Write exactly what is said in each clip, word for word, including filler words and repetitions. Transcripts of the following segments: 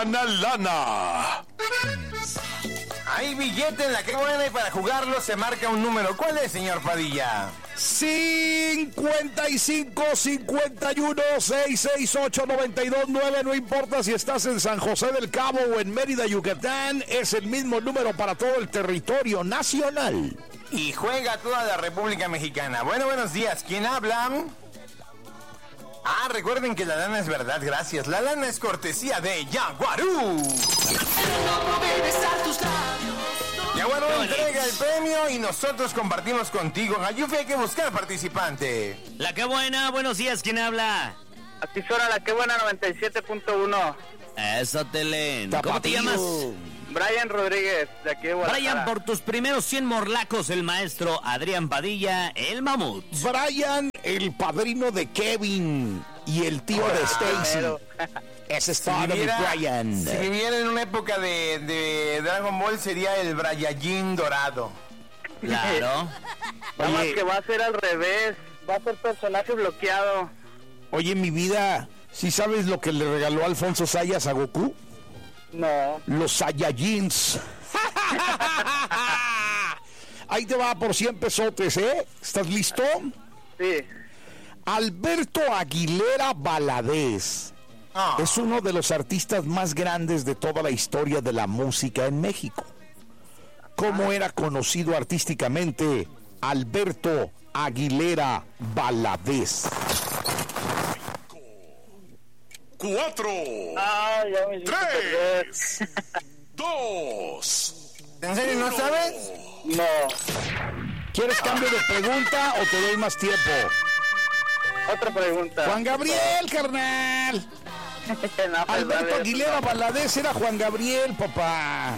gana lana. Hay billete en la que buena y para jugarlo se marca un número. ¿Cuál es, señor Padilla? cincuenta y cinco, cincuenta y uno, seiscientos sesenta y ocho, noventa y dos, nueve. No importa si estás en San José del Cabo o en Mérida, Yucatán, es el mismo número para todo el territorio nacional. Y juega toda la República Mexicana. Bueno, buenos días. ¿Quién habla? Ah, recuerden que la lana es verdad, gracias. La lana es cortesía de Yaguarú. Yaguarú entrega el premio y nosotros compartimos contigo. En Ayufi hay que buscar participante. La que buena, buenos días, ¿quién habla? Aquí suena la que buena noventa y siete punto uno. Eso, Telén. ¿Cómo te llamas? Brian Rodríguez, de aquí de Guadalajara. Brian, por tus primeros cien morlacos, el maestro Adrián Padilla, el mamut. Brian, el padrino de Kevin y el tío de Stacy. Ese es todo, mi Brian. Si viviera en una época de, de Dragon Ball, sería el Brayajin dorado. Claro. Nada más que va a ser al revés. Va a ser personaje bloqueado. Oye, mi vida, ¿sí sabes lo que le regaló Alfonso Sayas a Goku? No. Los Saiyajins. Ahí te va por cien pesotes, ¿eh? ¿Estás listo? Sí. Alberto Aguilera Valadez oh. es uno de los artistas más grandes de toda la historia de la música en México. ¿Cómo era conocido artísticamente Alberto Aguilera Valadez? Cuatro, ah, ya me tres, dos. ¿En serio no sabes? No. ¿Quieres cambio de pregunta o te doy más tiempo? Otra pregunta. Juan Gabriel, carnal. No, pues, Alberto Aguilera Valadez era Juan Gabriel, papá.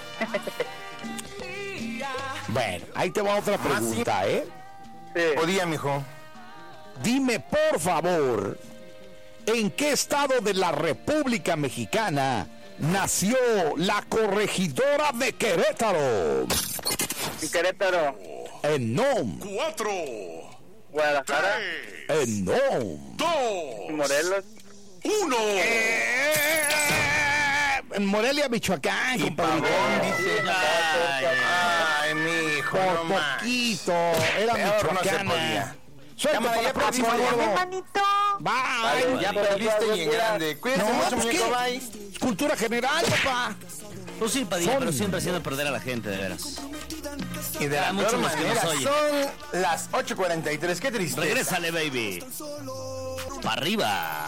Bueno, ahí te va otra pregunta, ¿eh? Sí. Podía, mijo. Dime, por favor, ¿en qué estado de la República Mexicana nació la corregidora de Querétaro? En Querétaro. En Nom. Cuatro. Guadalajara. Tres. En Nom. Dos. Morelos. Uno. Eh, en Morelia, Michoacán, compadre. Dice. Ay, ay, mi hijo. Por no más. poquito. Era Peor no se michoacana. podía. Suerte Cámara, para ya la próxima, perdiste, gordo. Manito. Bye. Ya perdiste y en grande. Cuídate No, mucho, pues muñeco. qué. Bye. Cultura general, papá. Tú sí, Padilla, Son- pero siempre haciendo perder a la gente, de veras. Y de la Ah, muchos peor los que manera, nos oyen. son las ocho cuarenta y tres. Qué tristeza. Regrésale, baby. Pa' arriba.